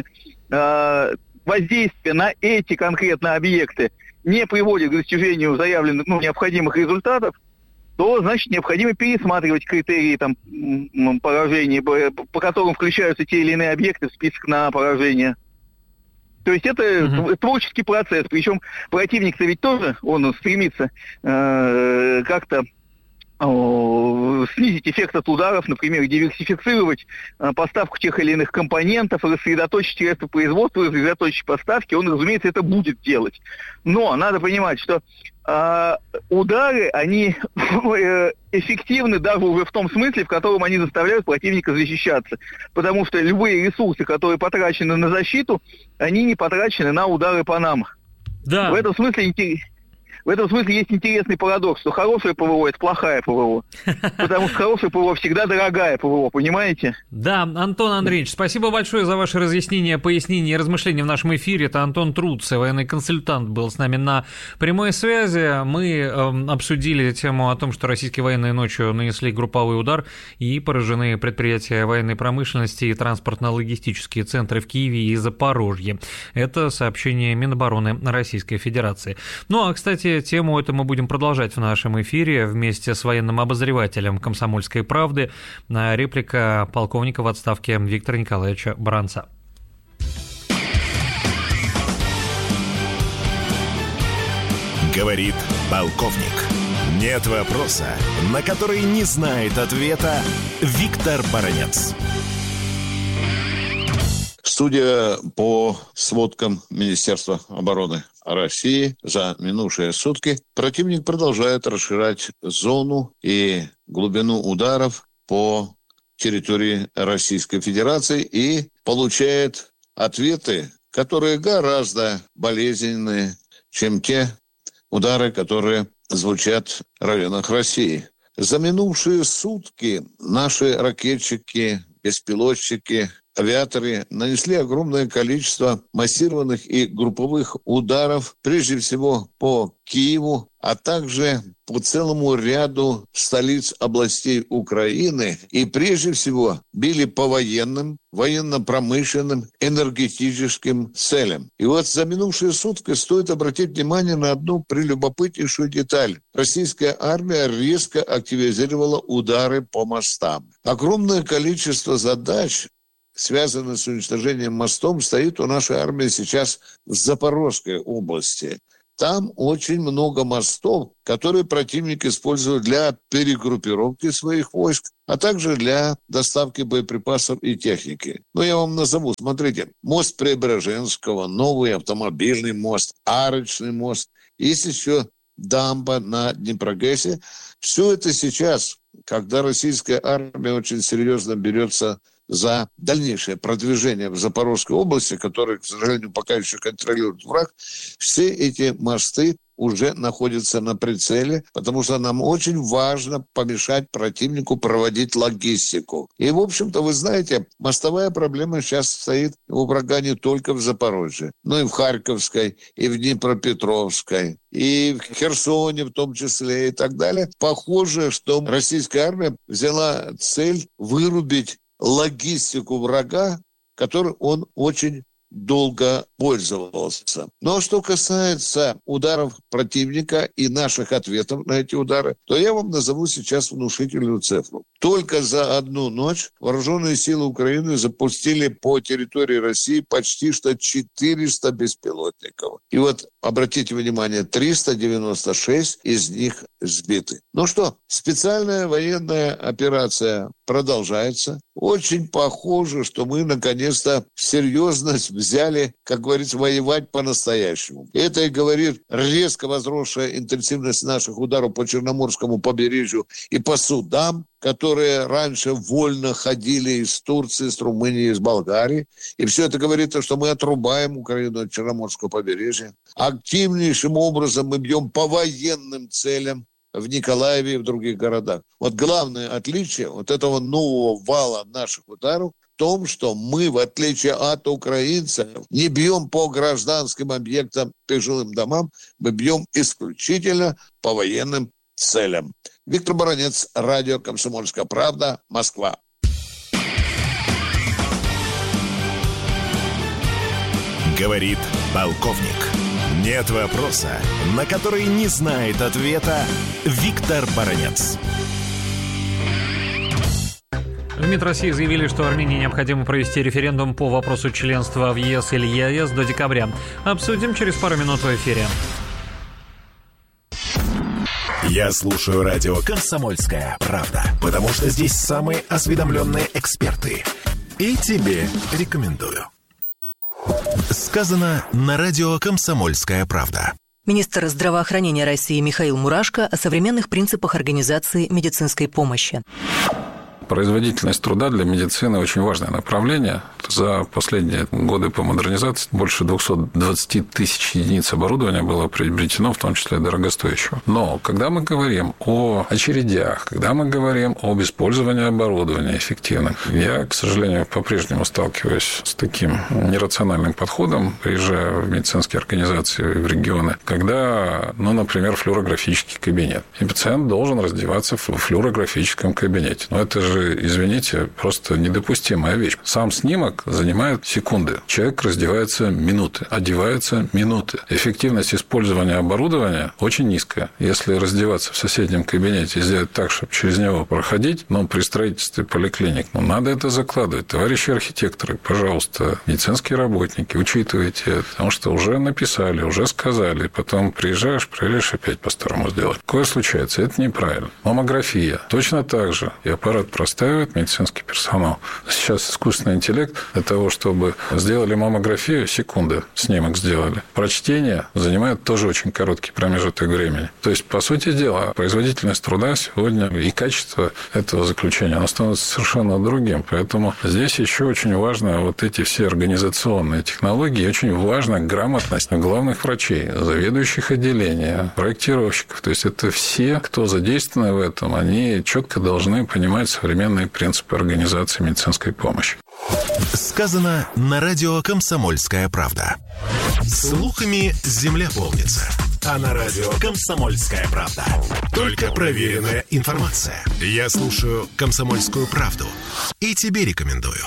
э, воздействие на эти конкретно объекты не приводит к достижению заявленных, ну, необходимых результатов, то, значит, необходимо пересматривать критерии там поражения, по которым включаются те или иные объекты в список на поражение. То есть это uh-huh. творческий процесс, причем противник-то ведь тоже, он стремится э, как-то э, снизить эффект от ударов, например, диверсифицировать э, поставку тех или иных компонентов, рассредоточить средства производства, рассредоточить поставки, он, разумеется, это будет делать. Но надо понимать, что э, удары, они э, эффективны даже уже в том смысле, в котором они заставляют противника защищаться. Потому что любые ресурсы, которые потрачены на защиту, они не потрачены на удары по нам. Да. В этом смысле В этом смысле есть интересный парадокс, что хорошее ПВО – это плохая ПВО. Потому что хорошее ПВО всегда дорогая ПВО, понимаете? Да, Антон Андреевич, спасибо большое за ваши разъяснения, пояснения и размышления в нашем эфире. Это Антон Труц, военный консультант, был с нами на прямой связи. Мы э, обсудили тему о том, что российские военные ночью нанесли групповой удар и поражены предприятия военной промышленности и транспортно-логистические центры в Киеве и Запорожье. Это сообщение Минобороны Российской Федерации. Ну, а, кстати, тему эту мы будем продолжать в нашем эфире вместе с военным обозревателем «Комсомольской правды». Реплика полковника в отставке Виктора Николаевича Баранца. Говорит полковник. Нет вопроса, на который не знает ответа Виктор Баранец. Судя по сводкам Министерства обороны России за минувшие сутки, противник продолжает расширять зону и глубину ударов по территории Российской Федерации и получает ответы, которые гораздо болезненнее, чем те удары, которые звучат в районах России. За минувшие сутки наши ракетчики, беспилотчики, авиаторы нанесли огромное количество массированных и групповых ударов, прежде всего по Киеву, а также по целому ряду столиц областей Украины. И прежде всего били по военным, военно-промышленным, энергетическим целям. И вот за минувшие сутки стоит обратить внимание на одну прелюбопытнейшую деталь. Российская армия резко активизировала удары по мостам. Огромное количество задач, связанных с уничтожением мостом, стоит у нашей армии сейчас в Запорожской области. Там очень много мостов, которые противник использует для перегруппировки своих войск, а также для доставки боеприпасов и техники. Ну, я вам назову. Смотрите, мост Преображенского, новый автомобильный мост, арочный мост. Есть еще дамба на Днепрогэсе. Все это сейчас, когда российская армия очень серьезно берется за дальнейшее продвижение в Запорожской области, которое, к сожалению, пока еще контролирует враг, все эти мосты уже находятся на прицеле, потому что нам очень важно помешать противнику проводить логистику. И, в общем-то, вы знаете, мостовая проблема сейчас стоит у врага не только в Запорожье, но и в Харьковской, и в Днепропетровской, и в Херсоне в том числе, и так далее. Похоже, что российская армия взяла цель вырубить логистику врага, которой он очень долго пользовался. Но что касается ударов противника и наших ответов на эти удары, то я вам назову сейчас внушительную цифру. Только за одну ночь вооруженные силы Украины запустили по территории России почти что четыреста беспилотников. И вот, обратите внимание, триста девяносто шесть из них сбиты. Ну что, специальная военная операция продолжается. Очень похоже, что мы наконец-то серьезность взяли, как говорится, воевать по-настоящему. Это и говорит резко возросшая интенсивность наших ударов по Черноморскому побережью и по судам, которые раньше вольно ходили из Турции, из Румынии, из Болгарии. И все это говорит, что мы отрубаем Украину от Черноморского побережья. Активнейшим образом мы бьем по военным целям в Николаеве и в других городах. Вот главное отличие вот этого нового вала наших ударов в том, что мы, в отличие от украинцев, не бьем по гражданским объектам и жилым домам, мы бьем исключительно по военным целям. Виктор Баранец, радио «Комсомольская правда», Москва. Говорит полковник. Нет вопроса, на который не знает ответа Виктор Баранец. В МИД России заявили, что Армении необходимо провести референдум по вопросу членства в ЕС или ЕАЭС до декабря. Обсудим через пару минут в эфире. Я слушаю радио «Комсомольская правда», потому что здесь самые осведомленные эксперты. И тебе рекомендую. Сказано на радио «Комсомольская правда». Министр здравоохранения России Михаил Мурашко о современных принципах организации медицинской помощи. Производительность труда для медицины очень важное направление. За последние годы по модернизации больше двести двадцать тысяч единиц оборудования было приобретено, в том числе дорогостоящего. Но когда мы говорим о очередях, когда мы говорим об использовании оборудования эффективно, я, к сожалению, по-прежнему сталкиваюсь с таким нерациональным подходом, приезжая в медицинские организации в регионы, когда, ну, например, флюорографический кабинет. И пациент должен раздеваться в флюорографическом кабинете. Но это же, извините, просто недопустимая вещь. Сам снимок занимает секунды. Человек раздевается минуты, одевается минуты. Эффективность использования оборудования очень низкая. Если раздеваться в соседнем кабинете и сделать так, чтобы через него проходить, ну, при строительстве поликлиник, ну, надо это закладывать. Товарищи архитекторы, пожалуйста, медицинские работники, учитывайте это, потому что уже написали, уже сказали, потом приезжаешь, проверяешь, опять по-старому сделать. Такое случается, это неправильно. Маммография. Точно так же. И аппарат простаивает медицинский персонал. Сейчас искусственный интеллект для того, чтобы сделали маммографию, секунды снимок сделали. Прочтение занимает тоже очень короткий промежуток времени. То есть, по сути дела, производительность труда сегодня и качество этого заключения, оно становится совершенно другим. Поэтому здесь еще очень важно вот эти все организационные технологии, очень важна грамотность главных врачей, заведующих отделения, проектировщиков. То есть, это все, кто задействованы в этом, они четко должны понимать современные принципы организации медицинской помощи. Сказано на радио «Комсомольская правда». Слухами земля полнится. А на радио «Комсомольская правда» только проверенная информация. Я слушаю «Комсомольскую правду» и тебе рекомендую.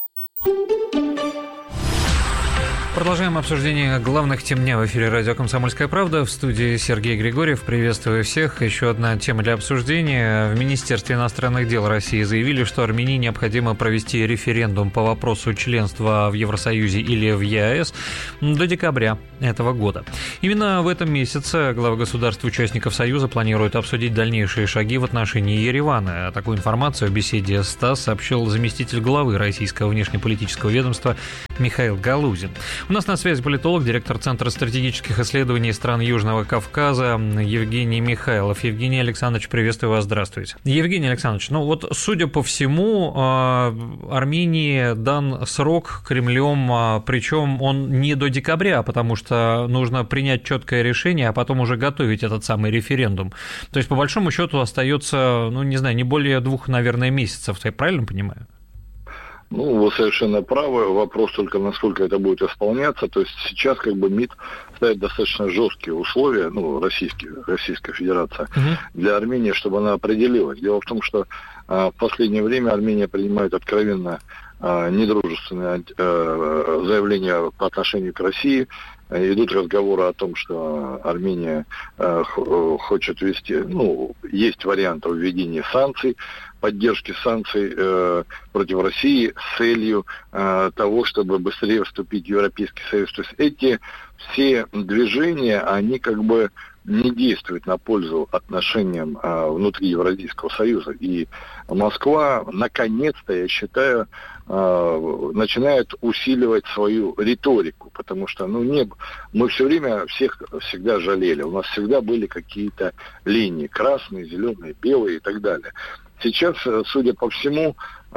Продолжаем обсуждение главных тем дня в эфире радио «Комсомольская правда». В студии Сергей Григорьев. Приветствую всех. Еще одна тема для обсуждения. В Министерстве иностранных дел России заявили, что Армении необходимо провести референдум по вопросу членства в Евросоюзе или в ЕАЭС до декабря этого года. Именно в этом месяце главы государств-участников Союза планируют обсудить дальнейшие шаги в отношении Еревана. Такую информацию в беседе с ТАСС сообщил заместитель главы российского внешнеполитического ведомства Михаил Галузин. У нас на связи политолог, директор Центра стратегических исследований стран Южного Кавказа Евгений Михайлов. Евгений Александрович, приветствую вас, здравствуйте. Евгений Александрович, ну вот, судя по всему, Армении дан срок Кремлем, причем он не до декабря, потому что нужно принять четкое решение, а потом уже готовить этот самый референдум. То есть, по большому счету, остается, ну, не знаю, не более двух, наверное, месяцев. Я правильно понимаю? Ну, вы совершенно правы. Вопрос только, насколько это будет исполняться. То есть сейчас как бы МИД ставит достаточно жесткие условия, ну, российские, Российская Федерация, uh-huh. для Армении, чтобы она определилась. Дело в том, что а, в последнее время Армения принимает откровенно а, недружественные а, заявления по отношению к России. Идут разговоры о том, что Армения э, хочет ввести, ну, есть вариант введения санкций, поддержки санкций э, против России с целью э, того, чтобы быстрее вступить в Европейский Союз. То есть эти все движения, они как бы не действуют на пользу отношениям э, внутри Евразийского Союза. И Москва, наконец-то, я считаю, э, начинает усиливать свою риторику, потому что, ну, не, мы все время всех всегда жалели. У нас всегда были какие-то линии, красные, зеленые, белые и так далее. Сейчас, судя по всему,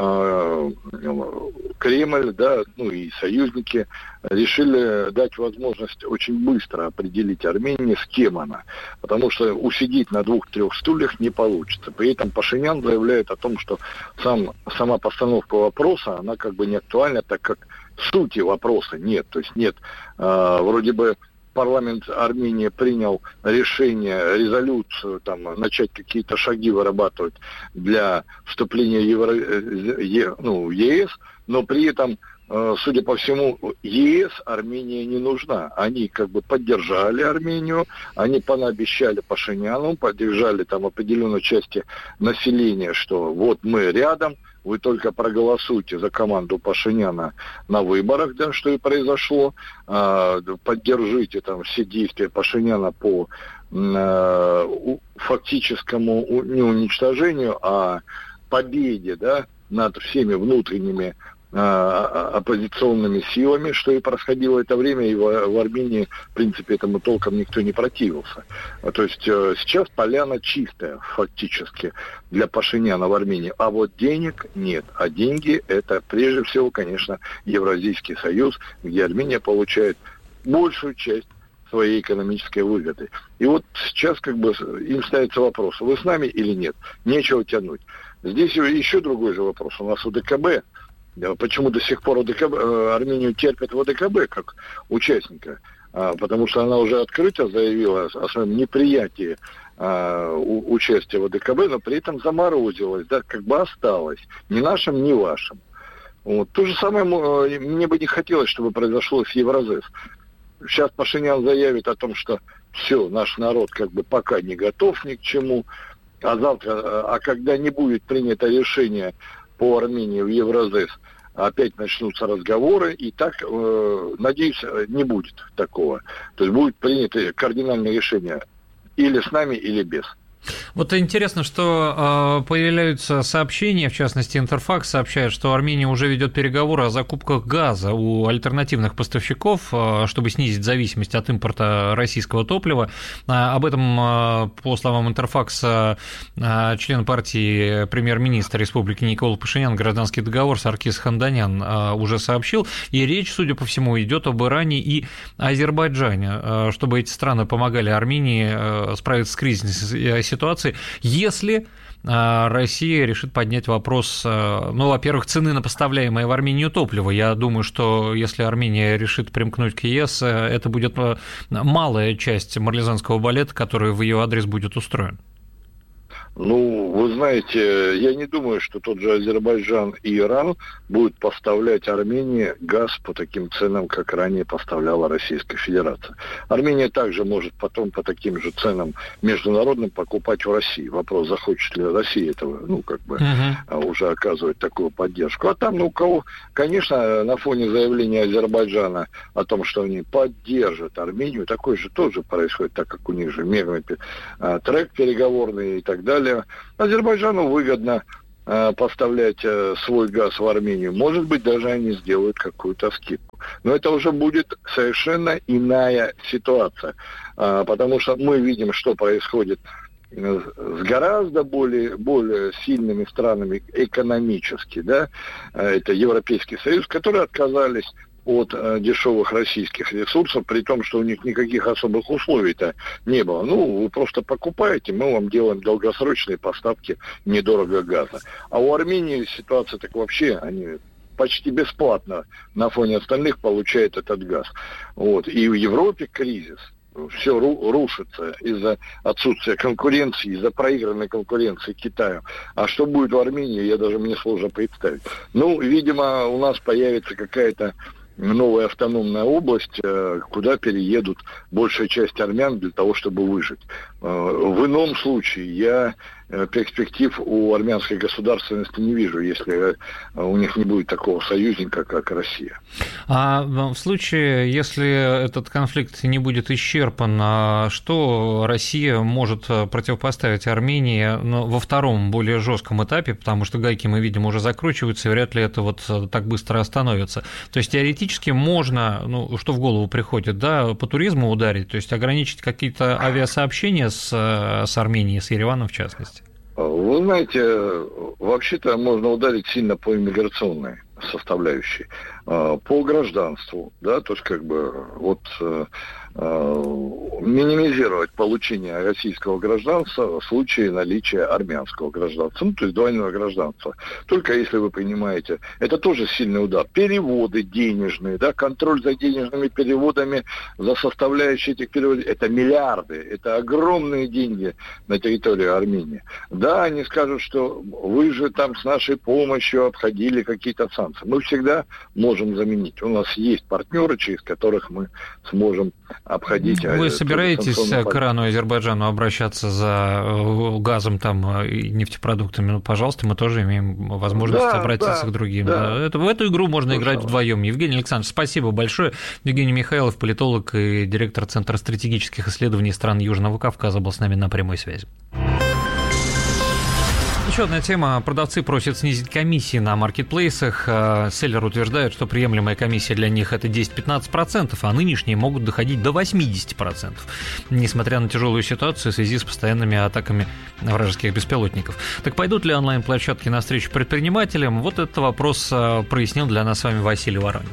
Кремль, да, ну и союзники решили дать возможность очень быстро определить Армении, с кем она. Потому что усидеть на двух-трех стульях не получится. При этом Пашинян заявляет о том, что сам, сама постановка вопроса, она как бы не актуальна, так как сути вопроса нет. То есть нет, э, вроде бы парламент Армении принял решение, резолюцию, там, начать какие-то шаги вырабатывать для вступления в Евро... е... ну, ЕС, но при этом, судя по всему, ЕС Армении не нужна. Они как бы поддержали Армению, они понаобещали Пашиняну, поддержали там определенной части населения, что вот мы рядом, вы только проголосуйте за команду Пашиняна на выборах, да, что и произошло. Поддержите там все действия Пашиняна по фактическому не уничтожению, а победе, да, над всеми внутренними оппозиционными силами, что и происходило это время, и в, в Армении, в принципе, этому толком никто не противился. То есть сейчас поляна чистая, фактически, для Пашиняна в Армении, а вот денег нет. А деньги — это, прежде всего, конечно, Евразийский союз, где Армения получает большую часть своей экономической выгоды. И вот сейчас как бы им ставится вопрос, вы с нами или нет? Нечего тянуть. Здесь еще другой же вопрос. У нас у ДКБ, почему до сих пор ОДКБ, Армению терпят в ОДКБ как участника? Потому что она уже открыто заявила о своем неприятии участия в ОДКБ, но при этом заморозилась, да, как бы осталась. Ни нашим, ни вашим. Вот. То же самое мне бы не хотелось, чтобы произошло с Евразес. Сейчас Пашинян заявит о том, что все, наш народ как бы пока не готов ни к чему, а завтра, а когда не будет принято решение по Армении в Евразес, опять начнутся разговоры, и так, э, надеюсь, не будет такого. То есть будет принято кардинальное решение или с нами, или без. Вот интересно, что э, появляются сообщения, в частности, Интерфакс сообщает, что Армения уже ведет переговоры о закупках газа у альтернативных поставщиков, э, чтобы снизить зависимость от импорта российского топлива. Э, об этом, э, по словам Интерфакса, э, член партии премьер-министра Республики Никола Пашинян гражданский договор Саркис Ханданян э, уже сообщил, и речь, судя по всему, идет об Иране и Азербайджане, э, чтобы эти страны помогали Армении э, справиться с кризисной ситуации, если Россия решит поднять вопрос, ну, во-первых, цены на поставляемое в Армению топливо. Я думаю, что если Армения решит примкнуть к ЕС, это будет малая часть марлезанского балета, который в ее адрес будет устроен. Ну, вы знаете, я не думаю, что тот же Азербайджан и Иран будут поставлять Армении газ по таким ценам, как ранее поставляла Российская Федерация. Армения также может потом по таким же ценам международным покупать в России. Вопрос, захочет ли Россия этого, ну, как бы, uh-huh. уже оказывать такую поддержку. А там, ну, у кого, конечно, на фоне заявления Азербайджана о том, что они поддержат Армению, такое же тоже происходит, так как у них же мирный трек переговорный и так далее. Азербайджану выгодно э, поставлять э, свой газ в Армению. Может быть, даже они сделают какую-то скидку. Но это уже будет совершенно иная ситуация. Э, потому что мы видим, что происходит с гораздо более, более сильными странами экономически. Да? Это Европейский Союз, которые отказались от э, дешевых российских ресурсов, при том, что у них никаких особых условий-то не было. Ну, вы просто покупаете, мы вам делаем долгосрочные поставки недорого газа. А у Армении ситуация так вообще, они почти бесплатно на фоне остальных получают этот газ. Вот. И в Европе кризис. Все рушится из-за отсутствия конкуренции, из-за проигранной конкуренции Китаю. А что будет в Армении, я даже мне сложно представить. Ну, видимо, у нас появится какая-то новая автономная область, куда переедут большая часть армян для того, чтобы выжить. В ином случае я перспектив у армянской государственности не вижу, если у них не будет такого союзника, как Россия. А в случае, если этот конфликт не будет исчерпан, что Россия может противопоставить Армении во втором, более жестком этапе, потому что гайки, мы видим, уже закручиваются, и вряд ли это вот так быстро остановится. То есть теоретически можно, ну, что в голову приходит, да, по туризму ударить, то есть ограничить какие-то авиасообщения с, с Арменией, с Ереваном в частности? Вы знаете, вообще-то можно ударить сильно по иммиграционной составляющей, по гражданству, да, то есть как бы вот минимизировать получение российского гражданства в случае наличия армянского гражданства, ну, то есть двойного гражданства. Только если вы понимаете, это тоже сильный удар. Переводы денежные, да, контроль за денежными переводами, за составляющие этих переводов, это миллиарды, это огромные деньги на территории Армении. Да, они скажут, что вы же там с нашей помощью обходили какие-то санкции. Мы всегда можем заменить. У нас есть партнеры, через которых мы сможем обходить. Вы собираетесь к Ирану и Азербайджану обращаться за газом там, и нефтепродуктами? Ну, пожалуйста, мы тоже имеем возможность да, обратиться да, к другим. Да. Это, в эту игру можно Пожалуйста. играть вдвоем. Евгений Александрович, спасибо большое. Евгений Михайлов, политолог и директор Центра стратегических исследований стран Южного Кавказа, был с нами на прямой связи. Еще одна тема. Продавцы просят снизить комиссии на маркетплейсах. Селлеры утверждают, что приемлемая комиссия для них это десять-пятнадцать процентов, а нынешние могут доходить до восемьдесят процентов, несмотря на тяжелую ситуацию в связи с постоянными атаками вражеских беспилотников. Так пойдут ли онлайн-площадки навстречу предпринимателям? Вот этот вопрос прояснил для нас с вами Василий Воронин.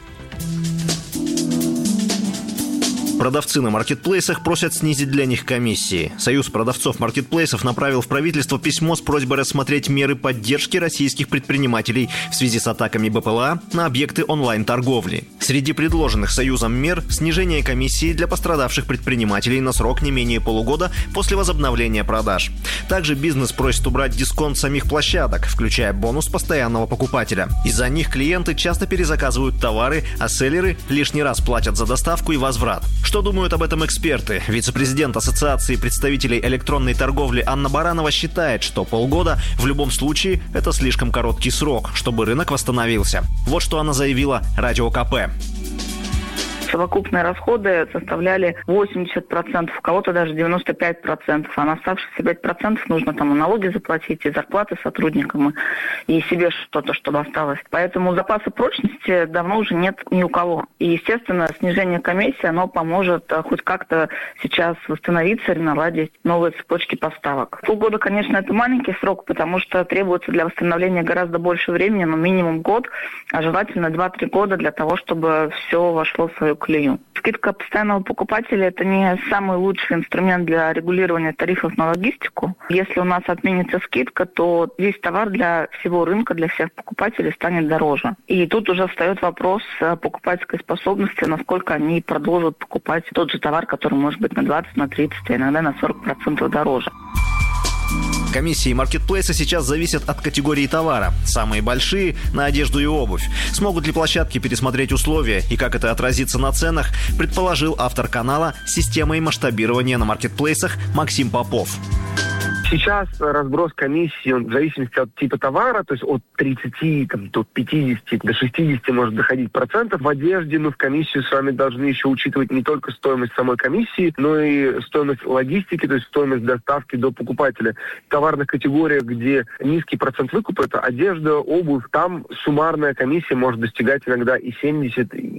Продавцы на маркетплейсах просят снизить для них комиссии. Союз продавцов маркетплейсов направил в правительство письмо с просьбой рассмотреть меры поддержки российских предпринимателей в связи с атаками БПЛА на объекты онлайн-торговли. Среди предложенных Союзом мер – снижение комиссии для пострадавших предпринимателей на срок не менее полугода после возобновления продаж. Также бизнес просит убрать дисконт самих площадок, включая бонус постоянного покупателя. Из-за них клиенты часто перезаказывают товары, а селлеры лишний раз платят за доставку и возврат. Что думают об этом эксперты? Вице-президент Ассоциации представителей электронной торговли Анна Баранова считает, что полгода в любом случае это слишком короткий срок, чтобы рынок восстановился. Вот что она заявила Радио КП. совокупные расходы составляли восемьдесят процентов, у кого-то даже девяносто пять процентов, а на оставшиеся пять процентов нужно там и налоги заплатить, и зарплаты сотрудникам, и себе что-то, чтобы осталось. Поэтому запаса прочности давно уже нет ни у кого. И, естественно, снижение комиссии, оно поможет хоть как-то сейчас восстановиться и наладить новые цепочки поставок. Полгода, конечно, это маленький срок, потому что требуется для восстановления гораздо больше времени, но минимум год, а желательно два-три года для того, чтобы все вошло в свою колею. Скидка постоянного покупателя – это не самый лучший инструмент для регулирования тарифов на логистику. Если у нас отменится скидка, то весь товар для всего рынка, для всех покупателей станет дороже. И тут уже встает вопрос покупательской способности, насколько они продолжат покупать тот же товар, который может быть на двадцать, на тридцать, а иногда на сорок процентов дороже. Комиссии маркетплейса сейчас зависят от категории товара. Самые большие – на одежду и обувь. Смогут ли площадки пересмотреть условия и как это отразится на ценах, предположил автор канала «Система и масштабирование на маркетплейсах» Максим Попов. Сейчас разброс комиссии, он в зависимости от типа товара, то есть от тридцати там, до пятидесяти, до шестидесяти может доходить процентов. В одежде мы в комиссию с вами должны еще учитывать не только стоимость самой комиссии, но и стоимость логистики, то есть стоимость доставки до покупателя. В товарных категориях, где низкий процент выкупа, это одежда, обувь, там суммарная комиссия может достигать иногда и семьдесят,